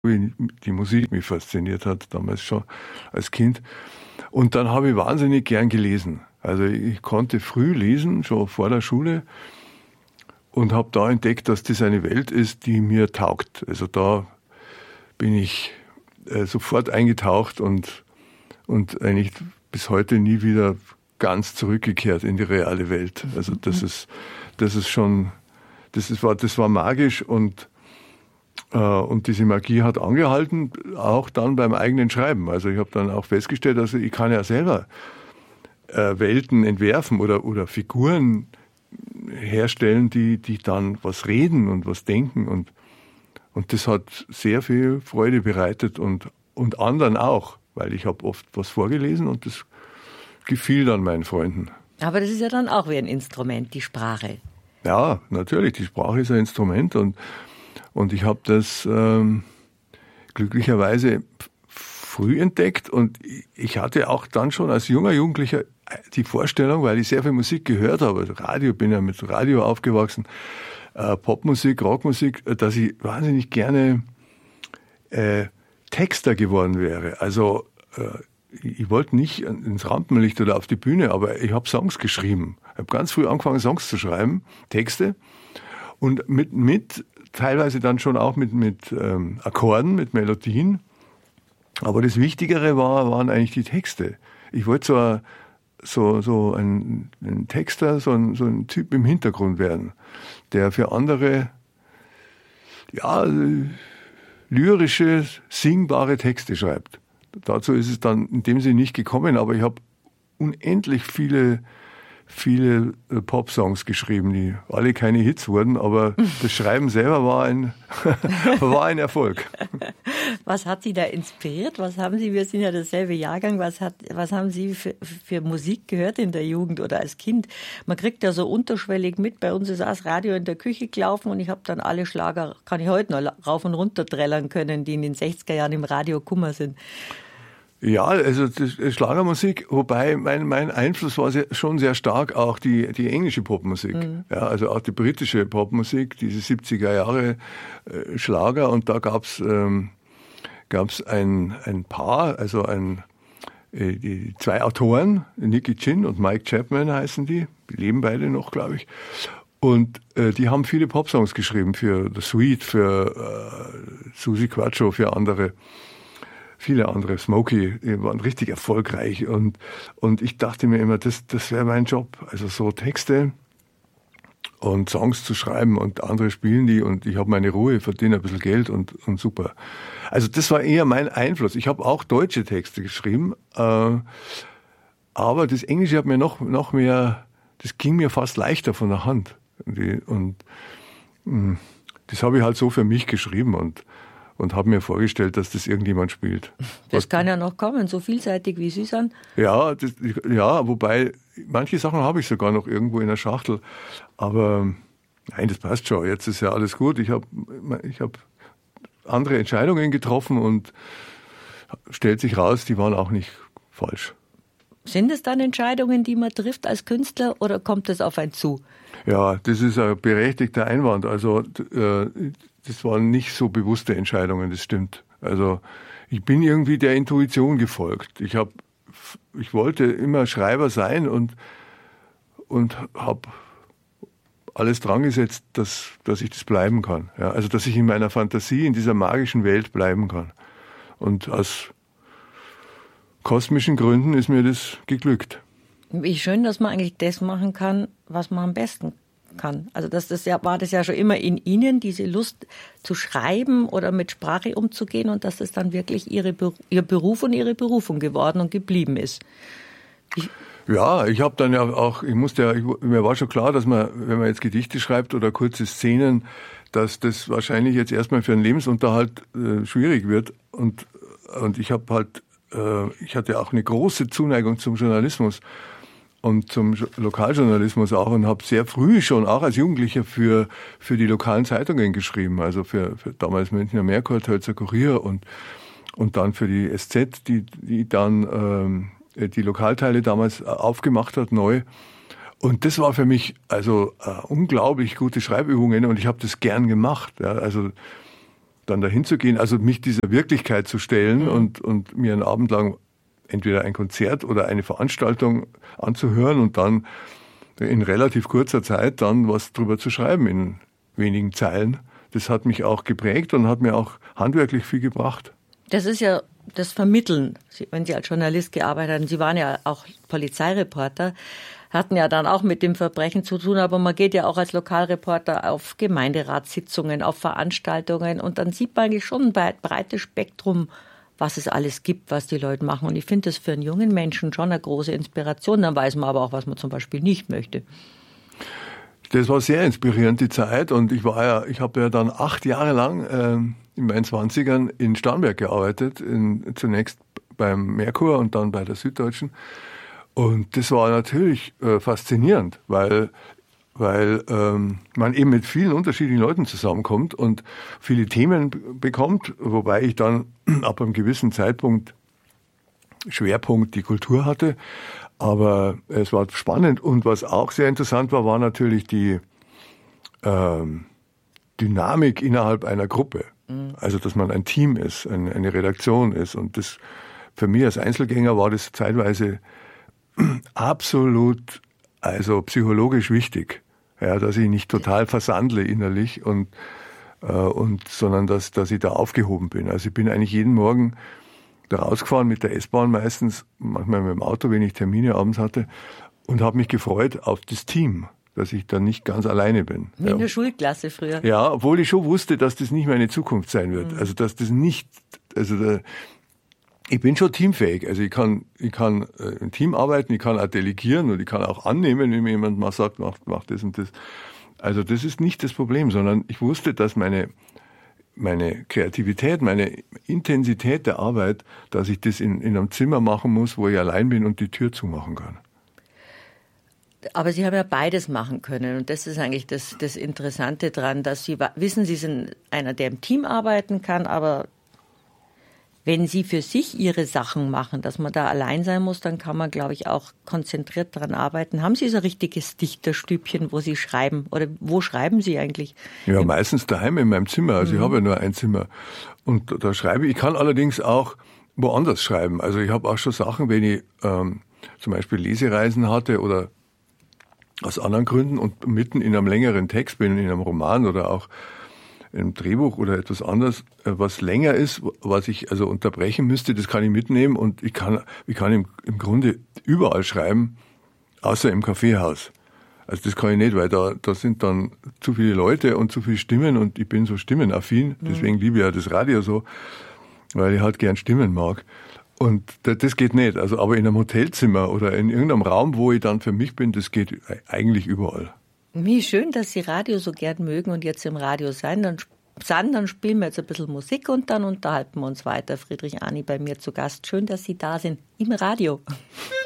wie die Musik mich fasziniert hat, damals schon als Kind. Und dann habe ich wahnsinnig gern gelesen. Also ich konnte früh lesen, schon vor der Schule, und habe da entdeckt, dass das eine Welt ist, die mir taugt. Also da bin ich sofort eingetaucht und eigentlich bis heute nie wieder ganz zurückgekehrt in die reale Welt. Also das war magisch und diese Magie hat angehalten, auch dann beim eigenen Schreiben. Also ich habe dann auch festgestellt, also ich kann ja selber Welten entwerfen oder Figuren herstellen, die dann was reden und was denken. Und das hat sehr viel Freude bereitet und anderen auch, weil ich habe oft was vorgelesen und das gefiel dann meinen Freunden. Aber das ist ja dann auch wie ein Instrument, die Sprache. Ja, natürlich, die Sprache ist ein Instrument und ich habe das glücklicherweise früh entdeckt und ich hatte auch dann schon als junger Jugendlicher die Vorstellung, weil ich sehr viel Musik gehört habe, Radio, bin ja mit Radio aufgewachsen, Popmusik, Rockmusik, dass ich wahnsinnig gerne Texter geworden wäre. Also ich wollte nicht ins Rampenlicht oder auf die Bühne, aber ich habe Songs geschrieben. Ich habe ganz früh angefangen, Songs zu schreiben, Texte und mit teilweise dann schon auch mit Akkorden, mit Melodien. Aber das Wichtigere waren eigentlich die Texte. Ich wollte so ein Texter, so ein Typ im Hintergrund werden, der für andere lyrische, singbare Texte schreibt. Dazu ist es dann in dem Sinne nicht gekommen, aber ich habe unendlich viele Pop-Songs geschrieben, die alle keine Hits wurden, aber das Schreiben selber war ein Erfolg. Was hat Sie da inspiriert? Was haben Sie, wir sind ja dasselbe Jahrgang, was haben Sie für Musik gehört in der Jugend oder als Kind? Man kriegt ja so unterschwellig mit, bei uns ist auch das Radio in der Küche gelaufen und ich habe dann alle Schlager, kann ich heute noch rauf und runter trällern können, die in den 60er Jahren im Radio Kummer sind. Ja, also Schlagermusik, wobei mein Einfluss war schon sehr stark auch die englische Popmusik. Mhm. Ja, also auch die britische Popmusik, diese 70er Jahre Schlager, und da gab's ein Paar, also die zwei Autoren, Nicky Chinn und Mike Chapman heißen die leben beide noch, glaube ich. Und die haben viele Popsongs geschrieben für The Sweet, für Suzi Quatro, für viele andere, Smokey, die waren richtig erfolgreich und ich dachte mir immer, das wäre mein Job, also so Texte und Songs zu schreiben und andere spielen die und ich habe meine Ruhe, verdiene ein bisschen Geld und super. Also das war eher mein Einfluss. Ich habe auch deutsche Texte geschrieben, aber das Englische hat mir noch mehr, das ging mir fast leichter von der Hand und das habe ich halt so für mich geschrieben und habe mir vorgestellt, dass das irgendjemand spielt. Das kann ja noch kommen, so vielseitig wie Sie sind. Ja, wobei manche Sachen habe ich sogar noch irgendwo in der Schachtel. Aber nein, das passt schon. Jetzt ist ja alles gut. Ich hab andere Entscheidungen getroffen und stellt sich raus, die waren auch nicht falsch. Sind es dann Entscheidungen, die man trifft als Künstler, oder kommt das auf einen zu? Ja, das ist ein berechtigter Einwand. Also das waren nicht so bewusste Entscheidungen, das stimmt. Also ich bin irgendwie der Intuition gefolgt. Ich wollte immer Schreiber sein und habe alles dran gesetzt, dass ich das bleiben kann. Ja, also dass ich in meiner Fantasie, in dieser magischen Welt bleiben kann. Und aus kosmischen Gründen ist mir das geglückt. Wie schön, dass man eigentlich das machen kann, was man am besten kann. Also war das ja schon immer in Ihnen, diese Lust zu schreiben oder mit Sprache umzugehen, und dass es dann wirklich Ihr Beruf und Ihre Berufung geworden und geblieben ist. Ja, ich habe dann ja auch, mir war schon klar, dass man, wenn man jetzt Gedichte schreibt oder kurze Szenen, dass das wahrscheinlich jetzt erstmal für einen Lebensunterhalt schwierig wird. Und ich hatte auch eine große Zuneigung zum Journalismus und zum Lokaljournalismus auch und habe sehr früh schon, auch als Jugendlicher, für die lokalen Zeitungen geschrieben. Also für damals Münchner Merkur, Tölzer Kurier und dann für die SZ, die dann die Lokalteile damals aufgemacht hat, neu. Und das war für mich also unglaublich gute Schreibübungen und ich habe das gern gemacht. Ja. Also dann dahin zu gehen, also mich dieser Wirklichkeit zu stellen und mir einen Abend lang entweder ein Konzert oder eine Veranstaltung anzuhören und dann in relativ kurzer Zeit dann was drüber zu schreiben in wenigen Zeilen. Das hat mich auch geprägt und hat mir auch handwerklich viel gebracht. Das ist ja das Vermitteln, wenn Sie als Journalist gearbeitet haben. Sie waren ja auch Polizeireporter, hatten ja dann auch mit dem Verbrechen zu tun, aber man geht ja auch als Lokalreporter auf Gemeinderatssitzungen, auf Veranstaltungen und dann sieht man eigentlich schon ein breites Spektrum, was es alles gibt, was die Leute machen. Und ich finde das für einen jungen Menschen schon eine große Inspiration. Dann weiß man aber auch, was man zum Beispiel nicht möchte. Das war sehr inspirierend, die Zeit. Und ich habe ja dann 8 Jahre lang in meinen 20ern in Starnberg gearbeitet. Zunächst beim Merkur und dann bei der Süddeutschen. Und das war natürlich faszinierend, weil man eben mit vielen unterschiedlichen Leuten zusammenkommt und viele Themen bekommt, wobei ich dann ab einem gewissen Zeitpunkt Schwerpunkt die Kultur hatte. Aber es war spannend und was auch sehr interessant war natürlich die Dynamik innerhalb einer Gruppe. Also, dass man ein Team ist, eine Redaktion ist. Und das für mich als Einzelgänger war das zeitweise absolut, also psychologisch wichtig, ja, dass ich nicht total versandle innerlich sondern dass ich da aufgehoben bin. Also ich bin eigentlich jeden Morgen da rausgefahren mit der S-Bahn meistens, manchmal mit dem Auto, wenn ich Termine abends hatte, und habe mich gefreut auf das Team, dass ich dann nicht ganz alleine bin. Wie in der Schulklasse früher. Ja, obwohl ich schon wusste, dass das nicht meine Zukunft sein wird. Also dass das nicht, ich bin schon teamfähig. Also ich kann im Team arbeiten, ich kann auch delegieren und ich kann auch annehmen, wenn mir jemand mal sagt, mach das und das. Also das ist nicht das Problem, sondern ich wusste, dass meine Kreativität, meine Intensität der Arbeit, dass ich das in einem Zimmer machen muss, wo ich allein bin und die Tür zumachen kann. Aber Sie haben ja beides machen können und das ist eigentlich das Interessante dran, dass Sie wissen, Sie sind einer, der im Team arbeiten kann, aber wenn Sie für sich Ihre Sachen machen, dass man da allein sein muss, dann kann man, glaube ich, auch konzentriert daran arbeiten. Haben Sie so ein richtiges Dichterstübchen, wo Sie schreiben? Oder wo schreiben Sie eigentlich? Ja, meistens daheim in meinem Zimmer. Also ich habe ja nur ein Zimmer. Und da schreibe ich. Ich kann allerdings auch woanders schreiben. Also ich habe auch schon Sachen, wenn ich zum Beispiel Lesereisen hatte oder aus anderen Gründen und mitten in einem längeren Text bin, in einem Roman oder auch im Drehbuch oder etwas anderes, was länger ist, was ich also unterbrechen müsste, das kann ich mitnehmen und ich kann im Grunde überall schreiben, außer im Kaffeehaus. Also das kann ich nicht, weil da sind dann zu viele Leute und zu viele Stimmen und ich bin so stimmenaffin, deswegen liebe ich ja das Radio so, weil ich halt gern Stimmen mag. Und das geht nicht. Also aber in einem Hotelzimmer oder in irgendeinem Raum, wo ich dann für mich bin, das geht eigentlich überall. Wie schön, dass Sie Radio so gern mögen und jetzt im Radio sein. Dann spielen wir jetzt ein bisschen Musik und dann unterhalten wir uns weiter. Friedrich Arni bei mir zu Gast. Schön, dass Sie da sind im Radio.